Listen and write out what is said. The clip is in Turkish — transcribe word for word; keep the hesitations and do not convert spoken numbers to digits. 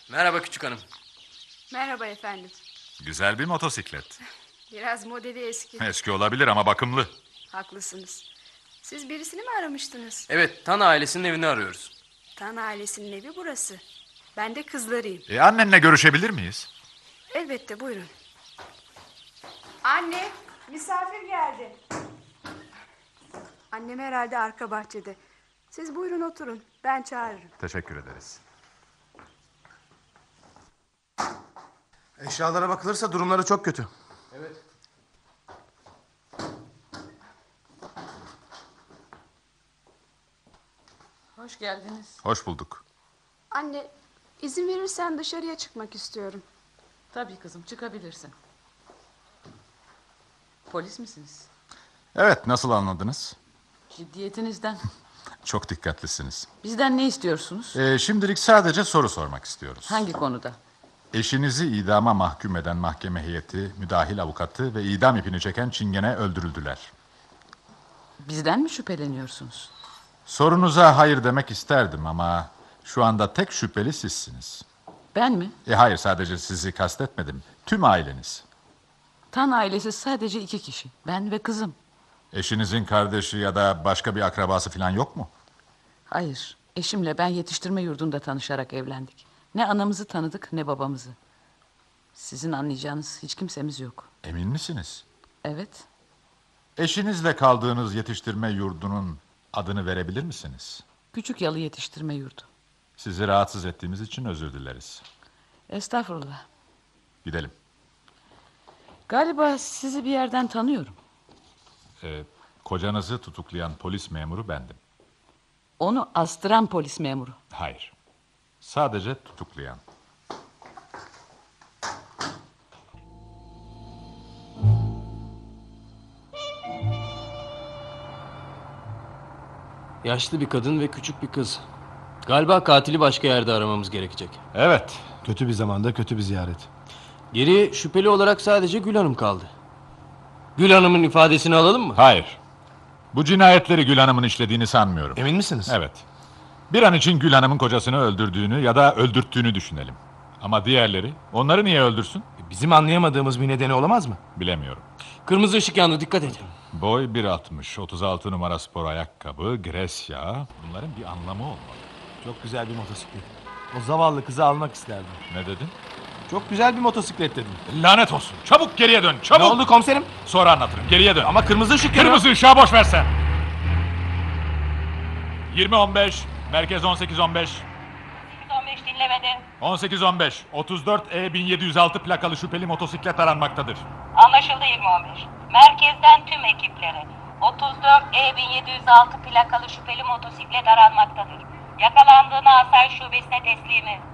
Merhaba küçük hanım. Merhaba efendim. Güzel bir motosiklet. Biraz modeli eski. Eski olabilir ama bakımlı. Haklısınız. Siz birisini mi aramıştınız? Evet, Tan ailesinin evini arıyoruz. Tan ailesinin evi burası. Ben de kızlarıyım. E, annenle görüşebilir miyiz? Elbette, buyurun. Anne, misafir geldi. Annem herhalde arka bahçede. Siz buyurun oturun, ben çağırırım. Teşekkür ederiz. Eşyalara bakılırsa durumları çok kötü. Evet. Hoş geldiniz. Hoş bulduk. Anne, izin verirsen dışarıya çıkmak istiyorum. Tabii kızım, çıkabilirsin. Polis misiniz? Evet, nasıl anladınız? Ciddiyetinizden. Çok dikkatlisiniz. Bizden ne istiyorsunuz? E, şimdilik sadece soru sormak istiyoruz. Hangi konuda? Eşinizi idama mahkum eden mahkeme heyeti, müdahil avukatı ve idam ipini çeken çingene öldürüldüler. Bizden mi şüpheleniyorsunuz? Sorunuza hayır demek isterdim ama şu anda tek şüpheli sizsiniz. Ben mi? E hayır, sadece sizi kastetmedim. Tüm aileniz. Tan ailesi sadece iki kişi. Ben ve kızım. Eşinizin kardeşi ya da başka bir akrabası falan yok mu? Hayır, eşimle ben yetiştirme yurdunda tanışarak evlendik. Ne anamızı tanıdık ne babamızı. Sizin anlayacağınız hiç kimsemiz yok. Emin misiniz? Evet. Eşinizle kaldığınız yetiştirme yurdunun adını verebilir misiniz? Küçük Yalı Yetiştirme Yurdu. Sizi rahatsız ettiğimiz için özür dileriz. Estağfurullah. Gidelim. Galiba sizi bir yerden tanıyorum. Ee, kocanızı tutuklayan polis memuru bendim. Onu astıran polis memuru. Hayır. Sadece tutuklayan. Yaşlı bir kadın ve küçük bir kız. Galiba katili başka yerde aramamız gerekecek. Evet. Kötü bir zamanda kötü bir ziyaret. Geriye şüpheli olarak sadece Gül Hanım kaldı. Gül Hanım'ın ifadesini alalım mı? Hayır. Bu cinayetleri Gül Hanım'ın işlediğini sanmıyorum. Emin misiniz? Evet. Bir an için Gül Hanım'ın kocasını öldürdüğünü ya da öldürttüğünü düşünelim. Ama diğerleri, onları niye öldürsün? Bizim anlayamadığımız bir nedeni olamaz mı? Bilemiyorum. Kırmızı ışık yandı, dikkat edin. Boy bir altmış, otuz altı numara spor ayakkabı, gres yağı. Bunların bir anlamı olmalı. Çok güzel bir motosiklet. O zavallı kızı almak isterdim. Ne dedin? Çok güzel bir motosiklet dedim. Lanet olsun. Çabuk geriye dön. Çabuk. Ne oldu komiserim? Sonra anlatırım. Geriye dön. Ama kırmızı ışık yanıyor. Kırmızı ışığa boş versen. yirmi on beş. Merkez on sekiz on beş. on beş dinlemede. on sekiz on beş. otuz dört E bin yedi yüz altı plakalı şüpheli motosiklet aranmaktadır. Anlaşıldı yirmi on beş. Merkezden tüm ekiplere. otuz dört E bin yedi yüz altı plakalı şüpheli motosiklet aranmaktadır. Yakalandığını Asayiş Şubesi'ne teslimi.